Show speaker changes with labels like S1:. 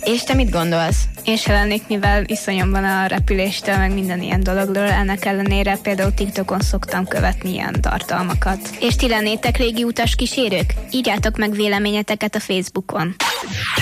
S1: És te mit gondolsz?
S2: Én se lennék, mivel iszonyom van a repüléstől, meg minden ilyen dologról, ennek ellenére például TikTokon szoktam követni ilyen tartalmakat.
S3: És ti lennétek régi utas kísérők? Írjátok meg véleményeteket a Facebookon.